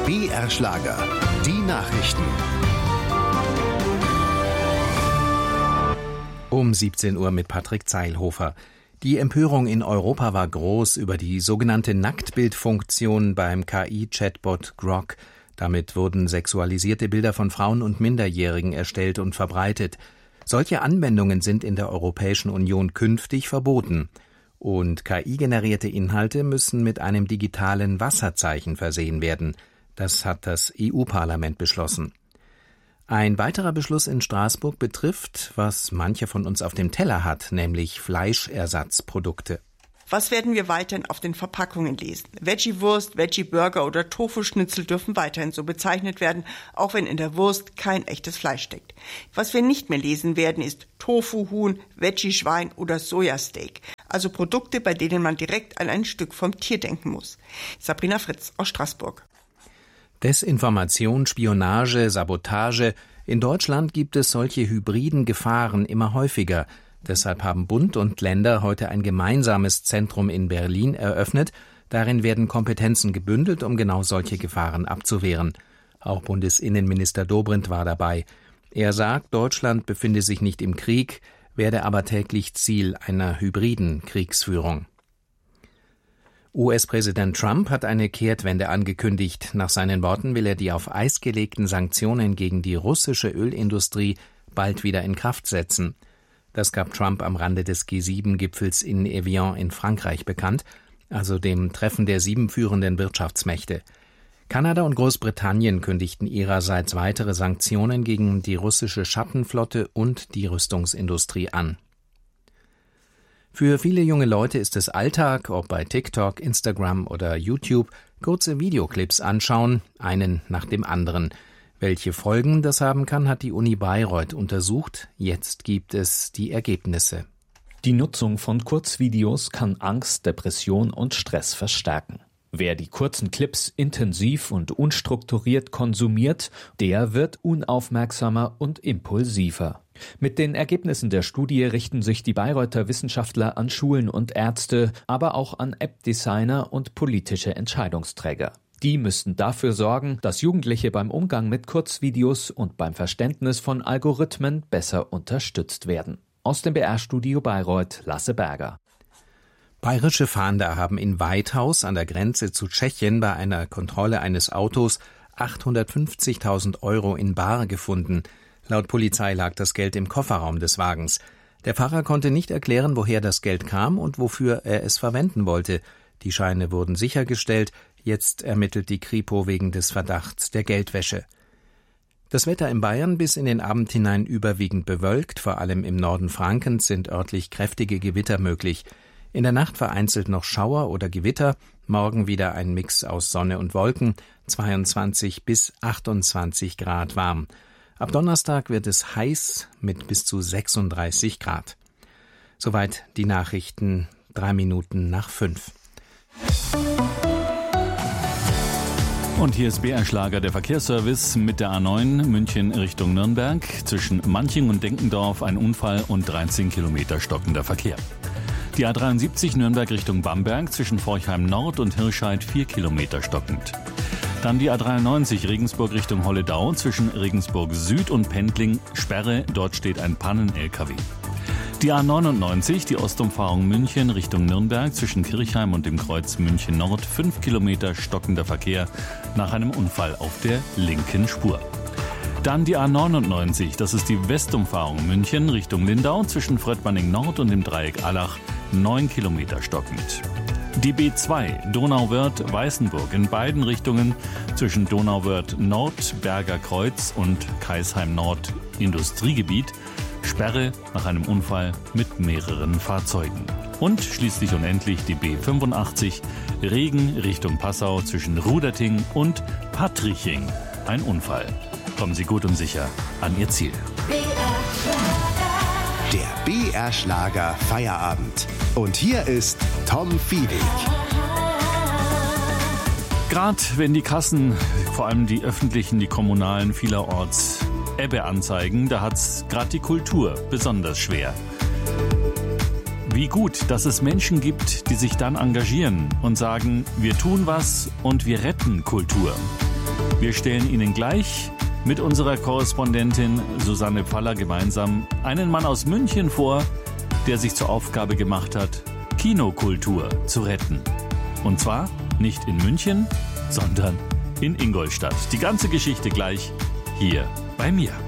BR Schlager. Die Nachrichten. Um 17 Uhr mit Patrick Zeilhofer. Die Empörung in Europa war groß über die sogenannte Nacktbildfunktion beim KI-Chatbot Grok. Damit wurden sexualisierte Bilder von Frauen und Minderjährigen erstellt und verbreitet. Solche Anwendungen sind in der Europäischen Union künftig verboten. Und KI-generierte Inhalte müssen mit einem digitalen Wasserzeichen versehen werden. Das hat das EU-Parlament beschlossen. Ein weiterer Beschluss in Straßburg betrifft, was mancher von uns auf dem Teller hat, nämlich Fleischersatzprodukte. Was werden wir weiterhin auf den Verpackungen lesen? Veggie-Wurst, Veggie-Burger oder Tofu-Schnitzel dürfen weiterhin so bezeichnet werden, auch wenn in der Wurst kein echtes Fleisch steckt. Was wir nicht mehr lesen werden, ist Tofu-Huhn, Veggie-Schwein oder Sojasteak. Also Produkte, bei denen man direkt an ein Stück vom Tier denken muss. Sabrina Fritz aus Straßburg. Desinformation, Spionage, Sabotage. In Deutschland gibt es solche hybriden Gefahren immer häufiger. Deshalb haben Bund und Länder heute ein gemeinsames Zentrum in Berlin eröffnet. Darin werden Kompetenzen gebündelt, um genau solche Gefahren abzuwehren. Auch Bundesinnenminister Dobrindt war dabei. Er sagt, Deutschland befinde sich nicht im Krieg, werde aber täglich Ziel einer hybriden Kriegsführung. US-Präsident Trump hat eine Kehrtwende angekündigt. Nach seinen Worten will er die auf Eis gelegten Sanktionen gegen die russische Ölindustrie bald wieder in Kraft setzen. Das gab Trump am Rande des G7-Gipfels in Evian in Frankreich bekannt, also dem Treffen der 7 führenden Wirtschaftsmächte. Kanada und Großbritannien kündigten ihrerseits weitere Sanktionen gegen die russische Schattenflotte und die Rüstungsindustrie an. Für viele junge Leute ist es Alltag, ob bei TikTok, Instagram oder YouTube, kurze Videoclips anschauen, einen nach dem anderen. Welche Folgen das haben kann, hat die Uni Bayreuth untersucht. Jetzt gibt es die Ergebnisse. Die Nutzung von Kurzvideos kann Angst, Depression und Stress verstärken. Wer die kurzen Clips intensiv und unstrukturiert konsumiert, der wird unaufmerksamer und impulsiver. Mit den Ergebnissen der Studie richten sich die Bayreuther Wissenschaftler an Schulen und Ärzte, aber auch an App-Designer und politische Entscheidungsträger. Die müssten dafür sorgen, dass Jugendliche beim Umgang mit Kurzvideos und beim Verständnis von Algorithmen besser unterstützt werden. Aus dem BR-Studio Bayreuth, Lasse Berger. Bayerische Fahnder haben in Weithaus an der Grenze zu Tschechien bei einer Kontrolle eines Autos 850.000 € in bar gefunden. Laut Polizei lag das Geld im Kofferraum des Wagens. Der Fahrer konnte nicht erklären, woher das Geld kam und wofür er es verwenden wollte. Die Scheine wurden sichergestellt. Jetzt ermittelt die Kripo wegen des Verdachts der Geldwäsche. Das Wetter in Bayern bis in den Abend hinein überwiegend bewölkt. Vor allem im Norden Frankens sind örtlich kräftige Gewitter möglich. In der Nacht vereinzelt noch Schauer oder Gewitter. Morgen wieder ein Mix aus Sonne und Wolken. 22 bis 28 Grad warm. Ab Donnerstag wird es heiß mit bis zu 36 Grad. Soweit die Nachrichten, 3 Minuten nach 5. Und hier ist BR Schlager, der Verkehrsservice mit der A9 München Richtung Nürnberg. Zwischen Manching und Denkendorf ein Unfall und 13 Kilometer stockender Verkehr. Die A73 Nürnberg Richtung Bamberg zwischen Forchheim Nord und Hirscheid 4 Kilometer stockend. Dann die A93 Regensburg Richtung Holledau zwischen Regensburg Süd und Pendling Sperre, dort steht ein Pannen-LKW. Die A99, die Ostumfahrung München Richtung Nürnberg zwischen Kirchheim und dem Kreuz München Nord 5 Kilometer stockender Verkehr nach einem Unfall auf der linken Spur. Dann die A99, das ist die Westumfahrung München Richtung Lindau zwischen Fröttmanning Nord und dem Dreieck Allach 9 Kilometer stockend. Die B2 Donauwörth-Weißenburg in beiden Richtungen zwischen Donauwörth Nord, Berger Kreuz und Kaisheim Nord Industriegebiet. Sperre nach einem Unfall mit mehreren Fahrzeugen. Und schließlich und endlich die B85 Regen Richtung Passau zwischen Ruderting und Patriching. Ein Unfall. Kommen Sie gut und sicher an Ihr Ziel. Der BR Schlager Feierabend. Und hier ist Tom Fiedek. Gerade wenn die Kassen, vor allem die öffentlichen, die kommunalen, vielerorts Ebbe anzeigen, da hat's gerade die Kultur besonders schwer. Wie gut, dass es Menschen gibt, die sich dann engagieren und sagen, wir tun was und wir retten Kultur. Wir stellen Ihnen gleich mit unserer Korrespondentin Susanne Pfaller gemeinsam einen Mann aus München vor, der sich zur Aufgabe gemacht hat, Kinokultur zu retten. Und zwar nicht in München, sondern in Ingolstadt. Die ganze Geschichte gleich hier bei mir.